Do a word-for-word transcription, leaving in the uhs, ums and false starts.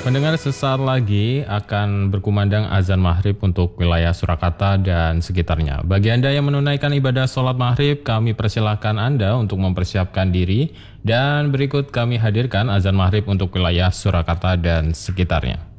Pendengar, sesaat lagi akan berkumandang azan maghrib untuk wilayah Surakarta dan sekitarnya. Bagi Anda yang menunaikan ibadah sholat maghrib, kami persilahkan Anda untuk mempersiapkan diri. Dan berikut kami hadirkan azan maghrib untuk wilayah Surakarta dan sekitarnya.